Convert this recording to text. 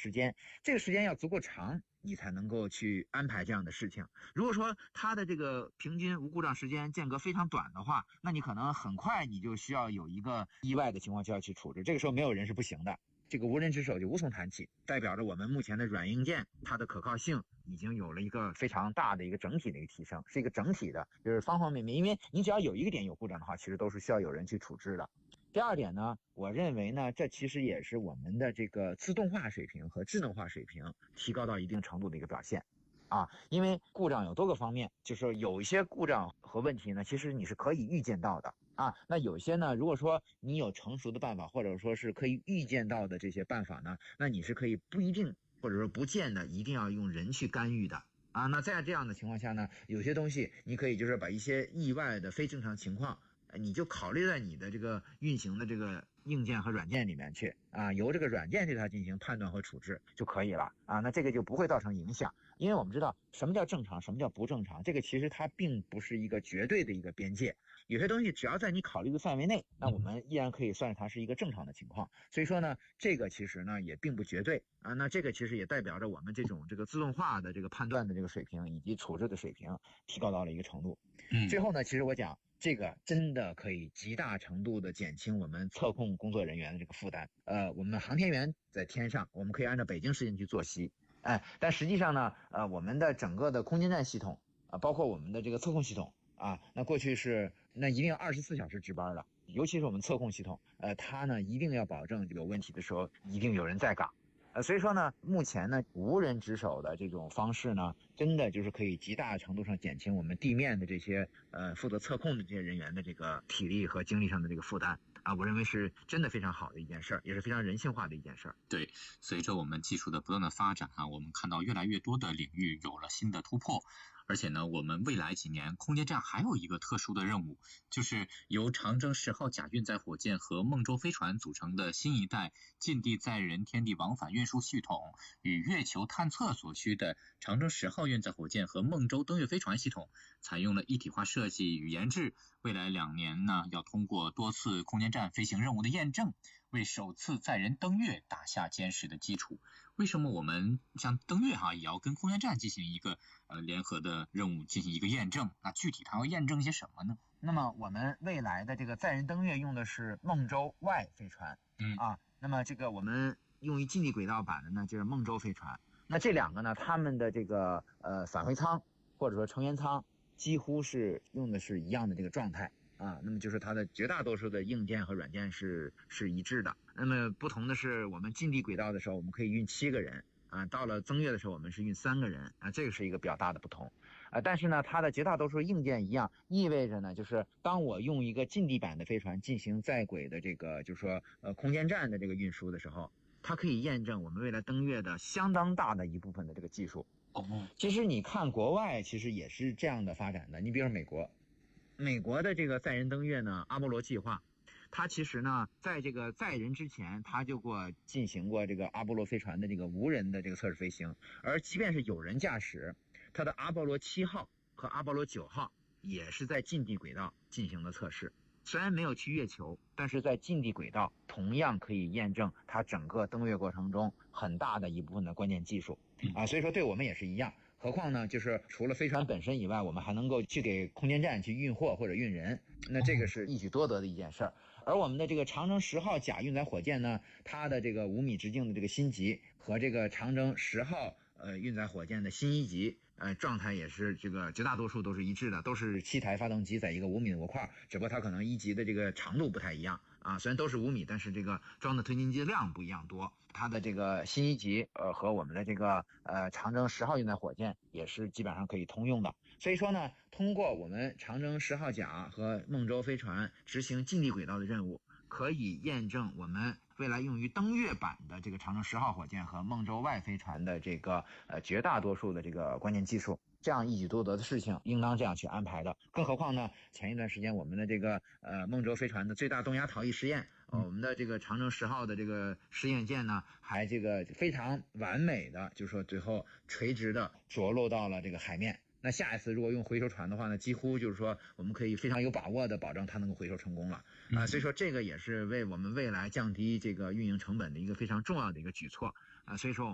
时间，这个时间要足够长，你才能够去安排这样的事情。如果说它的这个平均无故障时间间隔非常短的话，那你可能很快你就需要有一个意外的情况就要去处置，这个时候没有人是不行的。这个无人值守就无从谈起，代表着我们目前的软硬件它的可靠性已经有了一个非常大的一个整体的一个提升，是一个整体的，就是方方面面，因为你只要有一个点有故障的话，其实都是需要有人去处置的。第二点呢，我认为呢，这其实也是我们的这个自动化水平和智能化水平提高到一定程度的一个表现。因为故障有多个方面，就是说有一些故障和问题呢，其实你是可以预见到的那有些呢，如果说你有成熟的办法，或者说是可以预见到的这些办法呢，那你是可以不一定或者说不见得一定要用人去干预的那在这样的情况下呢，有些东西你可以就是把一些意外的非正常情况你就考虑在你的这个运行的这个硬件和软件里面去由这个软件对它进行判断和处置就可以了那这个就不会造成影响。因为我们知道什么叫正常，什么叫不正常，这个其实它并不是一个绝对的一个边界，有些东西只要在你考虑的范围内，那我们依然可以算是它是一个正常的情况。所以说呢，这个其实呢也并不绝对那这个其实也代表着我们这个自动化的这个判断的这个水平以及处置的水平提高到了一个程度。最后呢，其实我讲这个真的可以极大程度的减轻我们测控工作人员的这个负担。我们航天员在天上，我们可以按照北京时间去作息，但实际上呢，我们的整个的空间站系统包括我们的这个测控系统那过去是那一定要24小时值班的，尤其是我们测控系统，它呢一定要保证有问题的时候一定有人在岗。所以说呢，目前呢，无人值守的这种方式呢，真的就是可以极大程度上减轻我们地面的这些负责测控的这些人员的这个体力和精力上的这个负担我认为是真的非常好的一件事，也是非常人性化的一件事。 对，随着我们技术的不断的发展我们看到越来越多的领域有了新的突破。而且呢，我们未来几年空间站还有一个特殊的任务，就是由长征10号甲运载火箭和梦舟飞船组成的新一代近地载人天地往返运输系统，与月球探测所需的长征10号运载火箭和梦舟登月飞船系统采用了一体化设计与研制。未来2年呢，要通过多次空间站飞行任务的验证，为首次载人登月打下坚实的基础。为什么我们像登月也要跟空间站进行一个联合的任务进行一个验证？那具体它要验证些什么呢？ 那么我们未来的这个载人登月用的是梦舟 Y 飞船那么这个我们用于近地轨道版的呢就是梦舟飞船。那这两个呢，他们的这个返回舱或者说成员舱几乎是用的是一样的这个状态那么就是它的绝大多数的硬件和软件是一致的。那么不同的是，我们近地轨道的时候我们可以运7个人到了增月的时候我们是运3个人这个是一个比较大的不同但是呢，它的绝大多数硬件一样，意味着呢，就是当我用一个近地版的飞船进行在轨的这个就是说空间站的这个运输的时候，它可以验证我们未来登月的相当大的一部分的这个技术。其实你看国外其实也是这样的发展的，你比如说美国的这个载人登月呢，阿波罗计划，它其实呢在这个载人之前，它就进行过这个阿波罗飞船的这个无人的这个测试飞行，而即便是有人驾驶，它的阿波罗7号和阿波罗9号也是在近地轨道进行的测试。虽然没有去月球，但是在近地轨道同样可以验证它整个登月过程中很大的一部分的关键技术所以说对我们也是一样。何况呢，就是除了飞船本身以外，我们还能够去给空间站去运货或者运人，那这个是一举多得的一件事儿。而我们的这个长征10号甲运载火箭呢，它的这个5米直径的这个新级和这个长征10号运载火箭的新1级状态也是这个绝大多数都是一致的，都是7台发动机在一个5米的模块，只不过它可能1级的这个长度不太一样虽然都是5米，但是这个装的推进剂量不一样多。它的这个新1级和我们的这个长征10号运载火箭也是基本上可以通用的。所以说呢，通过我们长征10号甲和梦舟飞船执行近地轨道的任务，可以验证我们未来用于登月版的这个长征10号火箭和梦舟 Y 飞船的这个绝大多数的这个关键技术。这样一举多得的事情应当这样去安排的。更何况呢，前一段时间我们的这个梦舟飞船的最大动压逃逸实验我们的这个长征10号的这个试验舰呢，还这个非常完美的就是说最后垂直的着陆到了这个海面。那下一次如果用回收船的话呢，几乎就是说我们可以非常有把握的保证它能够回收成功了所以说这个也是为我们未来降低这个运营成本的一个非常重要的一个举措所以说